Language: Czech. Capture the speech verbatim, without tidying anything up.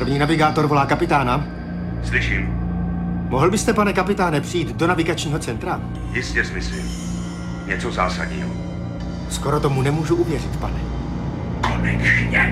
První navigátor volá kapitána. Slyším. Mohl byste, pane kapitáne, přijít do navigačního centra? Jistě, Smithy. Něco zásadního. Skoro tomu nemůžu uvěřit, pane. Konečně.